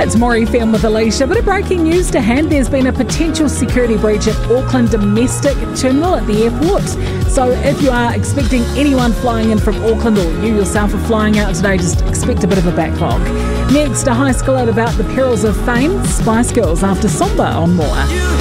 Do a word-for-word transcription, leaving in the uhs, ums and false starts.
It's More F M with Alicia. Bit of breaking news to hand. There's been a potential security breach at Auckland domestic terminal at the airport. So if you are expecting anyone flying in from Auckland, or you yourself are flying out today, just expect a bit of a backlog. Next, a high school at about the perils of fame. Spice Girls after Somba on More.